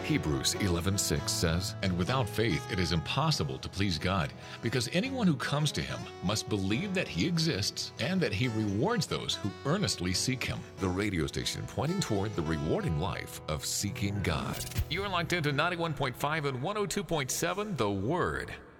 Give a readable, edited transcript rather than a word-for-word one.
Hebrews 11:6 says, "And without faith it is impossible to please God, because anyone who comes to Him must believe that He exists and that He rewards those who earnestly seek Him." The radio station pointing toward the rewarding life of seeking God. You're locked into 91.5 and 102.7 The Word.